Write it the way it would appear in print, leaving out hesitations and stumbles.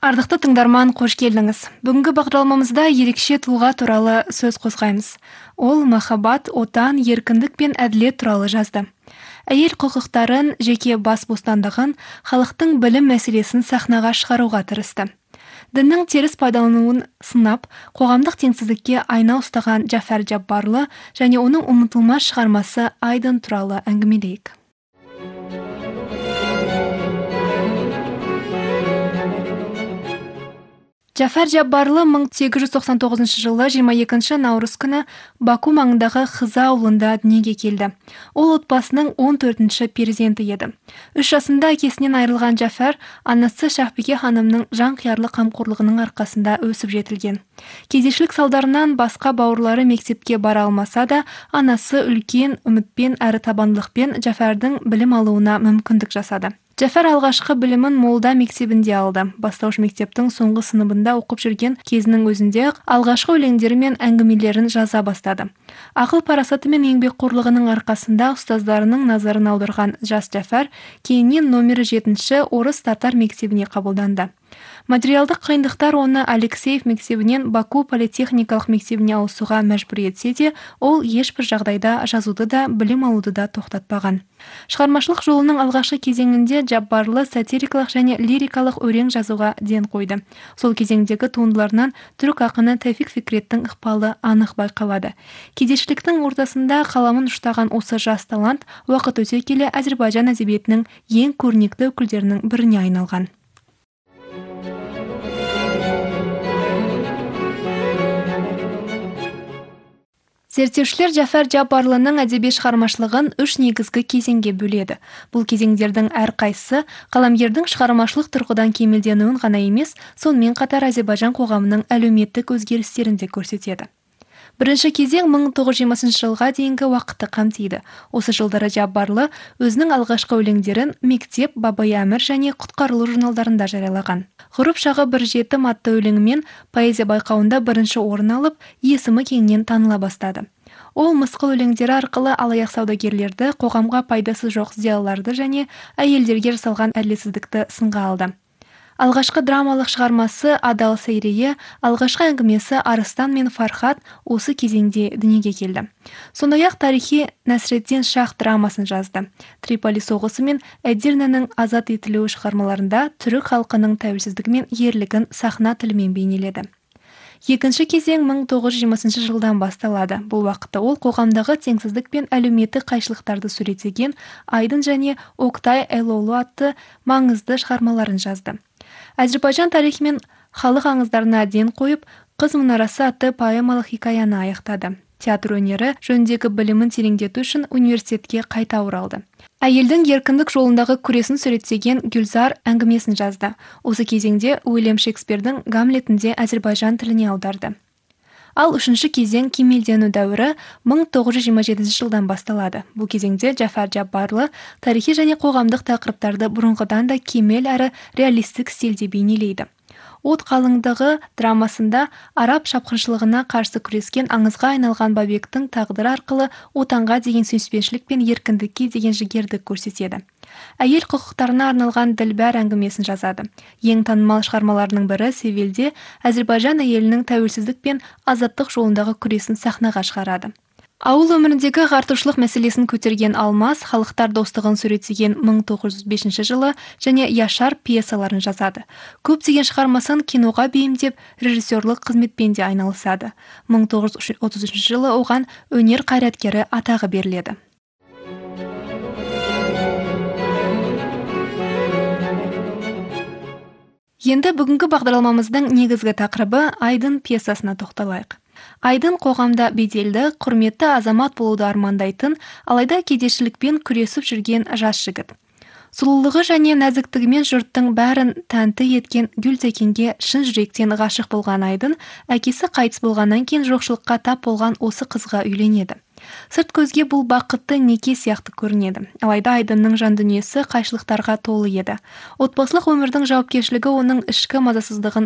Ардақты тыңдарман, қош келдіңіз. Бүгінгі бағдарламамызда ерекше тұлға туралы сөз қозғаймыз. Ол махаббат, отан, еркіндік пен әділет туралы жазды. Әйел құқықтарын, жеке бас бостандығын, халықтың білім мәселесін сахнаға шығаруға тырысты. Діннің теріс пайдалануын сынап, қоғамдық теңсіздікке айна ұстаған Джафар Джаббарлы және оның ұмытылмас шығармасы Айдын туралы әңгімелейік. Джафар Джаббарлы 1899 жылы 22 наурыз күні Баку маңындағы Хыза ауылында дүниеге келді. Ол отбасының 14-ші перзенті еді. 3 жасында әкесінен айырылған Джафар, анасы Шахбике ханымның жанқиярлы қамқорлығының арқасында өсіп жетілген. Кезекшілік салдарынан басқа бауырлары мектепке бара алмаса да, анасы үлкен үмітпен әрі табандылықпен Джафардың білім алуына мүмкіндік жасады. Джафар алғашқы білімін молда мектебінде алды. Бастауыш мектептің соңғы сыныбында оқып жүрген кезінің өзінде алғашқы өлеңдері мен әңгімелерін жаза бастады. Ақыл парасаты мен еңбекқорлығының арқасында ұстаздарының назарын аударған жас Джафар кейіннен номері 7-ші орыс татар мектебіне қабылданды. Материалдық қиындықтар оны Алексеев мектебінен Баку политехникалық мектебіне ауысуға мәжбүр етсе де, ол ешбір жағдайда жазуды да, білім алуды да тоқтатпаған. Шығармашылық жолының алғашқы кезеңінде Джаббарлы сатирикалық және лирикалық өлең жазуға ден қойды. Сол кезеңдегі туындыларынан түрік ақыны Тәуфик Фикреттің ықпалы анық байқалады. Кедейшіліктің ортасында қаламын ұштаған осы жас талант уақыт өте келе Әзербайжан әдебиетінің ең көрнекті өкілдерінің біріне айналған. Зерттеушілер Джафар Джаббарлының әдеби шығармашылығын 3 негізгі кезеңге бөледі. Бұл кезеңдердің әрқайсысы қаламгердің шығармашылық тұрғыдан кемелденуін ғана емес, сонымен қатар Әзербайжан қоғамының әлеуметтік өзгерістерін де көрсетеді. Бірінші кезең 1920 жылға дейінгі уақытты қамтиды. Осы жылдары Джаббарлы өзінің алғашқы өлеңдерін Мектеп, Бабай Әмір және Құтқарылу журналдарында жариялаған. Ғұрып шағы бір жетім атты өлеңімен поэзия байқауында бірінші орын алып, есімі кеңінен таныла бастады. Ол мысқыл өлеңдері арқылы алаяқ саудагерлерді, қоғамға пайдасы жоқ зиялыларды және әйелдерге жасалған әділетсіздікті сынға алды. Алғашқы драмалық шығармасы Адал Сейрие, алғашқы әңгімесі Арыстан мен Фархат осы кезеңде дүниеге келді. Сондай-ақ тарихи Насреддин Шах драмасын жазды. Триполи соғысы мен Эдирнаның азат етілуі шығармаларында түрік халқының тәуелсіздігі мен ерлігін сахна тілімен бейнеледі. Екінші кезең 1920 жылдан басталады. Бұл уақытта ол қоғамдағы теңсіздік пен әлеуметтік қайшылықтарды суреттеген Айдын және Октай Элолу атты маңызды шығармаларын жазды. Әзербайжан тарихы мен халық аңыздарына ден қойып, Қыз мұнарасы атты поэмалық хикаяны аяқтады. Театр өнері жөніндегі білімін тереңдету үшін университетке қайта оралды. Әйелдің еркіндік жолындағы күресін суреттеген Гүлзар әңгімесін жазды. Осы кезеңде Уильям Шекспирдің Гамлетінде Әзербайжан тіліне аударды. Ал үшінші кезең кемелдену дәуірі 1927 жылдан басталады. Бұл кезеңде Джафар Джаббарлы тарихи және қоғамдық тақырыптарды бұрынғыдан да кемел әрі реалистік стильде бейнелейді. От қалыңдығы драмасында араб шапқыншылығына қарсы күрескен аңызға айналған Бабектің тағдыры арқылы отанға деген сүйіспеншілік пен еркіндікке деген жігерді көрсетеді. Әйел құқықтарына арналған Ділбәр әңгімесін жазады. Ең танымал шығармаларының бірі Севильде Әзербайжан әйелінің тәуелсіздік пен азаттық жолындағы күресін сахнаға шығарады. Ауыл өміріндегі ағартушылық мәселесін көтерген Алмас халықтар достығын суреттеген 1905 жылы және Яшар пьесаларын жазады. Көптеген шығармасын киноға бейімдеп, режиссерлік қызметпен де айналысады. 1933 жылы оған өнер қайраткері атағы беріледі. Енді бүгінгі бағдарламамыздың негізгі тақырыбы Айдын пьесасына тоқталайық. Айдын қоғамда беделді, құрметті азамат болуды армандайтын, алайда кедейшілікпен күресіп жүрген жас жігіт. Сұлулығы және нәзіктігімен жұрттың бәрін тәнті еткен Гүлтекенге шын жүректен ғашық болған Айдын, әкесі қайтыс болғаннан кейін жоқшылыққа тап болған осы қызға үйленеді. Сырт көзге бұл бақытты неке сияқты көрінеді. Алайда Айдынның жан дүниесі қайшылықтарға толы еді. Отбасылық өмірдің жауапкершілігі оның ішкі мазасыздығын